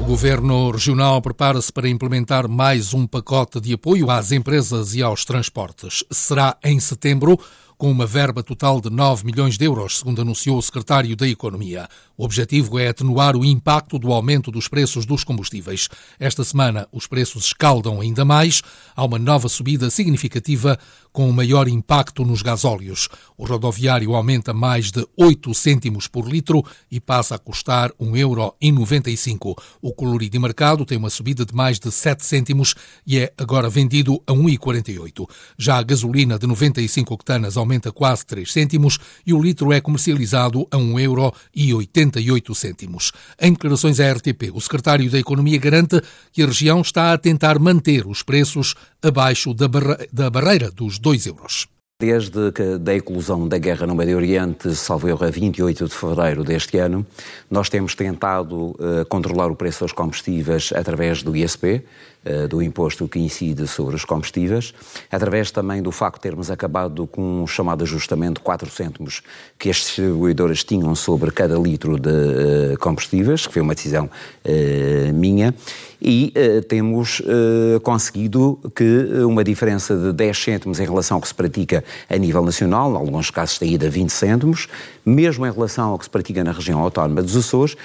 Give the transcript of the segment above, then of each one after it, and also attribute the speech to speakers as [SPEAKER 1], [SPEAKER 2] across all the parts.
[SPEAKER 1] Governo Regional prepara-se para implementar mais um pacote de apoio às empresas e aos transportes. Será em setembro, com uma verba total de 9 milhões de euros, segundo anunciou o secretário da Economia. O objetivo é atenuar o impacto do aumento dos preços dos combustíveis. Esta semana, os preços escaldam ainda mais. Há uma nova subida significativa com um maior impacto nos gasóleos. O rodoviário aumenta mais de 8 cêntimos por litro e passa a custar 1,95 €. O colorido de mercado tem uma subida de mais de 7 cêntimos e é agora vendido a 1,48 €. Já a gasolina de 95 octanas aumenta quase 3 cêntimos e o litro é comercializado a 1,88 €. Em declarações à RTP, o secretário da Economia garante que a região está a tentar manter os preços abaixo da barreira dos 2 €.
[SPEAKER 2] Desde que da eclosão da guerra no Médio Oriente, salvo erro, a 28 de fevereiro deste ano, nós temos tentado controlar o preço dos combustíveis através do ISP, do imposto que incide sobre os combustíveis, através também do facto de termos acabado com um chamado ajustamento de 4 cêntimos que as distribuidoras tinham sobre cada litro de combustíveis, que foi uma decisão minha, e temos conseguido que uma diferença de 10 cêntimos em relação ao que se pratica a nível nacional, em alguns casos tem ido a 20 cêntimos, mesmo em relação ao que se pratica na região autónoma dos Açores,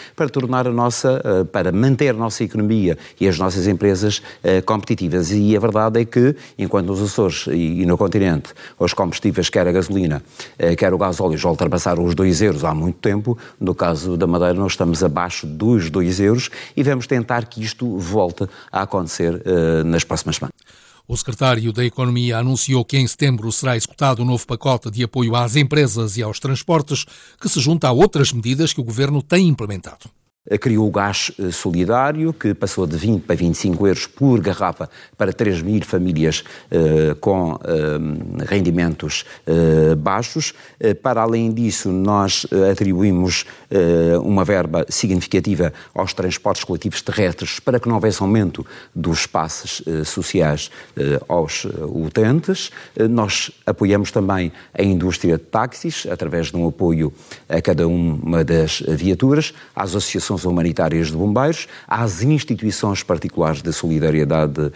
[SPEAKER 2] para manter a nossa economia e as nossas empresas competitivas. E a verdade é que, enquanto nos Açores e no continente, os combustíveis, quer a gasolina, quer o gasóleo, já ultrapassaram os 2 € há muito tempo, no caso da Madeira nós estamos abaixo dos 2 € e vamos tentar que isto volte a acontecer nas próximas semanas.
[SPEAKER 1] O secretário da Economia anunciou que em setembro será executado um novo pacote de apoio às empresas e aos transportes, que se junta a outras medidas que o Governo tem implementado.
[SPEAKER 2] Criou o gás solidário, que passou de 20 para 25 € por garrafa para 3.000 famílias com rendimentos baixos. Para além disso, nós atribuímos uma verba significativa aos transportes coletivos terrestres para que não houvesse aumento dos passes sociais aos utentes. Nós apoiamos também a indústria de táxis, através de um apoio a cada uma das viaturas, às associações humanitárias de bombeiros, às instituições particulares de solidariedade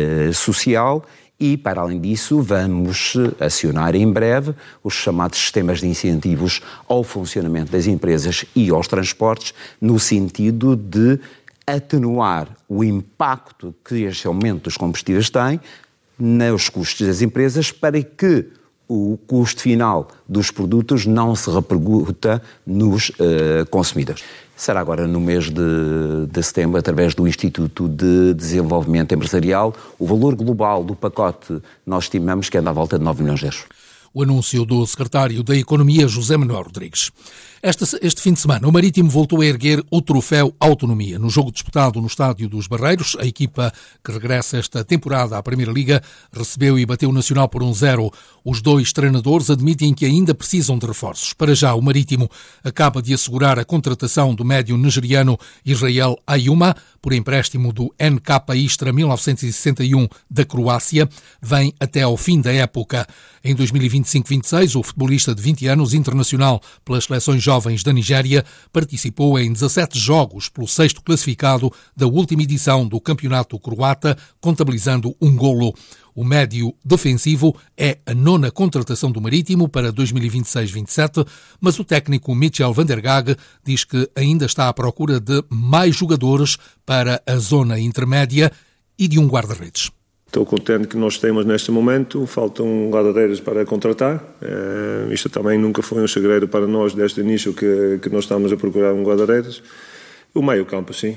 [SPEAKER 2] social e, para além disso, vamos acionar em breve os chamados sistemas de incentivos ao funcionamento das empresas e aos transportes, no sentido de atenuar o impacto que este aumento dos combustíveis tem nos custos das empresas, para que o custo final dos produtos não se repercuta nos consumidores. Será agora no mês de setembro, através do Instituto de Desenvolvimento Empresarial. O valor global do pacote nós estimamos que anda à volta de 9 milhões de euros.
[SPEAKER 1] O anúncio do secretário da Economia, José Manuel Rodrigues. Este fim de semana, o Marítimo voltou a erguer o troféu Autonomia. No jogo disputado no Estádio dos Barreiros, a equipa que regressa esta temporada à Primeira Liga recebeu e bateu o Nacional por 1-0. Os dois treinadores admitem que ainda precisam de reforços. Para já, o Marítimo acaba de assegurar a contratação do médio nigeriano Israel Ayuma por empréstimo do NK Istra 1961 da Croácia. Vem até ao fim da época. Em 2025-26, o futebolista de 20 anos, internacional pelas seleções jovens da Nigéria, participou em 17 jogos pelo 6º classificado da última edição do Campeonato Croata, contabilizando um golo. O médio defensivo é a 9ª contratação do Marítimo para 2026-27, mas o técnico Michel van der Gaag diz que ainda está à procura de mais jogadores para a zona intermédia e de um guarda-redes.
[SPEAKER 3] Estou contente que nós temos neste momento, faltam guarda-redes para contratar. Isto também nunca foi um segredo para nós desde o início que nós estamos a procurar um guarda-redes. O meio-campo, sim.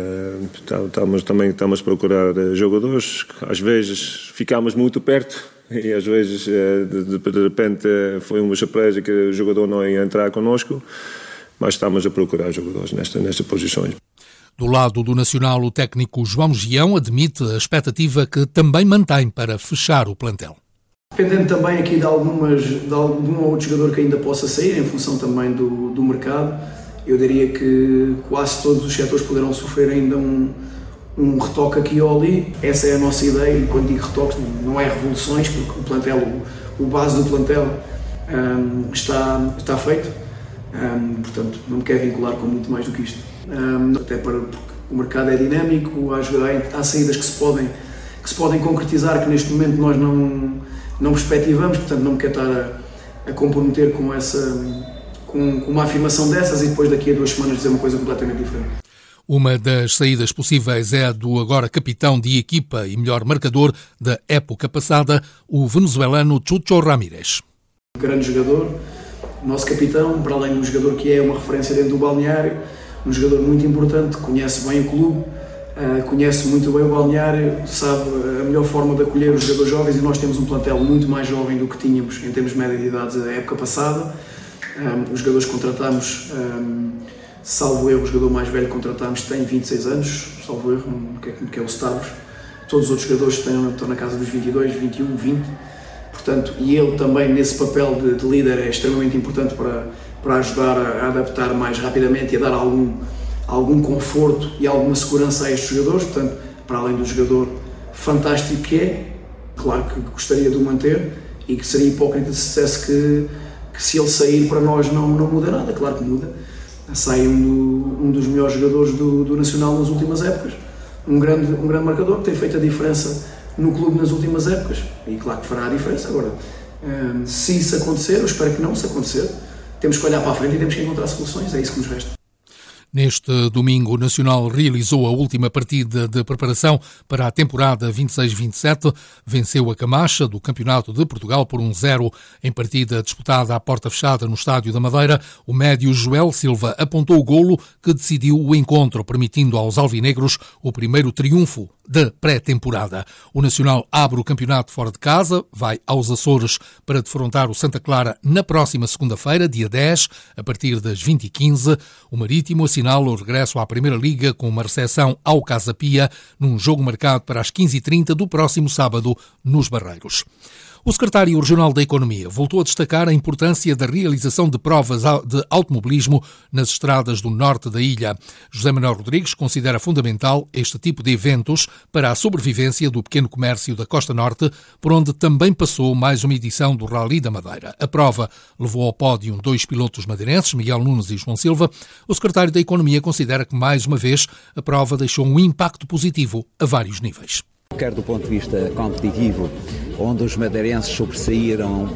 [SPEAKER 3] Estamos a procurar jogadores. Às vezes ficamos muito perto e às vezes de repente foi uma surpresa que o jogador não ia entrar connosco, mas estamos a procurar jogadores nestas posições.
[SPEAKER 1] Do lado do Nacional, o técnico João Gião admite a expectativa que também mantém para fechar o plantel.
[SPEAKER 4] Dependendo também aqui de algum outro jogador que ainda possa sair, em função também do mercado, eu diria que quase todos os setores poderão sofrer ainda um retoque aqui ou ali. Essa é a nossa ideia, e quando digo retoques não é revoluções, porque o plantel, o base do plantel está feito, portanto não me quero vincular com muito mais do que isto. Até porque O mercado é dinâmico, há saídas que se podem concretizar, que neste momento nós não perspectivamos, portanto não me quero estar a comprometer com uma afirmação dessas e depois daqui a 2 semanas dizer uma coisa completamente diferente.
[SPEAKER 1] Uma das saídas possíveis é a do agora capitão de equipa e melhor marcador da época passada, o venezuelano Chucho Ramírez.
[SPEAKER 4] Um grande jogador, nosso capitão, para além de um jogador que é uma referência dentro do balneário, um jogador muito importante, conhece bem o clube, conhece muito bem o balneário, sabe a melhor forma de acolher os jogadores jovens e nós temos um plantel muito mais jovem do que tínhamos em termos de média de idades da época passada. Os jogadores que contratámos, salvo erro, o jogador mais velho que contratámos tem 26 anos, salvo erro, que é o Stavros. Todos os outros jogadores estão na casa dos 22, 21, 20. Portanto, e ele também nesse papel de líder é extremamente importante para ajudar a adaptar mais rapidamente e a dar algum conforto e alguma segurança a estes jogadores. Portanto, para além do jogador fantástico que é, claro que gostaria de o manter e que seria hipócrita se dissesse que se ele sair para nós não muda nada. Claro que muda. Sai um dos melhores jogadores do Nacional nas últimas épocas, um grande marcador que tem feito a diferença no clube nas últimas épocas e claro que fará a diferença. Agora, se isso acontecer, eu espero que não, se acontecer, temos que olhar para a frente e temos que encontrar soluções, é isso que nos resta.
[SPEAKER 1] Neste domingo, o Nacional realizou a última partida de preparação para a temporada 26-27. Venceu a Camacha do Campeonato de Portugal por 1-0 em partida disputada à porta fechada no Estádio da Madeira. O médio Joel Silva apontou o golo que decidiu o encontro, permitindo aos alvinegros o primeiro triunfo da pré-temporada. O Nacional abre o campeonato fora de casa, vai aos Açores para defrontar o Santa Clara na próxima segunda-feira, dia 10, a partir das 20h15. O Marítimo assinala o regresso à Primeira Liga com uma recepção ao Casa Pia, num jogo marcado para as 15h30 do próximo sábado, nos Barreiros. O secretário regional da Economia voltou a destacar a importância da realização de provas de automobilismo nas estradas do norte da ilha. José Manuel Rodrigues considera fundamental este tipo de eventos para a sobrevivência do pequeno comércio da Costa Norte, por onde também passou mais uma edição do Rally da Madeira. A prova levou ao pódio 2 pilotos madeirenses, Miguel Nunes e João Silva. O secretário da Economia considera que, mais uma vez, a prova deixou um impacto positivo a vários níveis.
[SPEAKER 2] Quer do ponto de vista competitivo, onde os madeirenses sobressaíram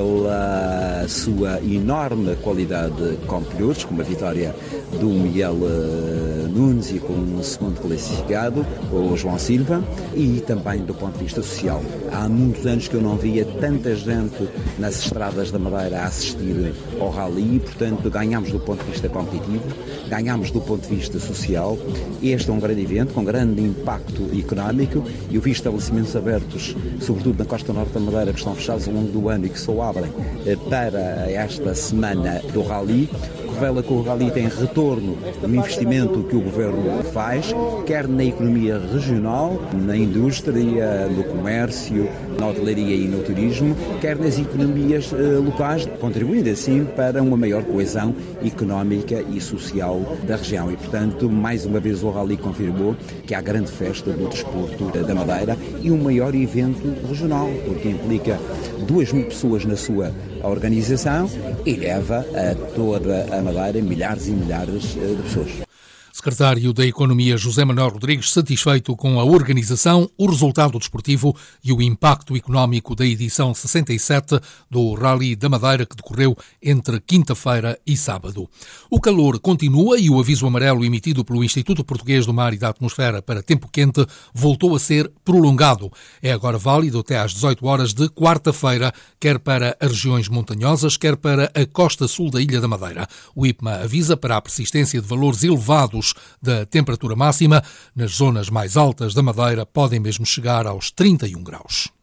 [SPEAKER 2] pela sua enorme qualidade como pilotos, com uma vitória do Miguel Nunes e com um segundo classificado, o João Silva, e também do ponto de vista social. Há muitos anos que eu não via tanta gente nas estradas da Madeira a assistir ao rally e, portanto, ganhámos do ponto de vista competitivo, ganhámos do ponto de vista social. Este é um grande evento, com grande impacto económico. Eu vi estabelecimentos abertos, sobretudo na Costa Norte da Madeira, que estão fechados ao longo do ano e que só abrem para esta semana do Rally, revela que o Rally tem retorno no investimento que o Governo faz, quer na economia regional, na indústria, no comércio, na hotelaria e no turismo, quer nas economias locais, contribuindo assim para uma maior coesão económica e social da região. E, portanto, mais uma vez o Rally confirmou que há grande festa do desporto da Madeira e um maior evento regional, porque implica 2.000 pessoas na sua organização e leva a toda a Madeira milhares e milhares de pessoas.
[SPEAKER 1] Secretário da Economia José Manuel Rodrigues, satisfeito com a organização, o resultado desportivo e o impacto económico da edição 67 do Rally da Madeira, que decorreu entre quinta-feira e sábado. O calor continua e o aviso amarelo emitido pelo Instituto Português do Mar e da Atmosfera para tempo quente voltou a ser prolongado. É agora válido até às 18 horas de quarta-feira, quer para as regiões montanhosas, quer para a costa sul da Ilha da Madeira. O IPMA avisa para a persistência de valores elevados da temperatura máxima. Nas zonas mais altas da Madeira podem mesmo chegar aos 31 graus.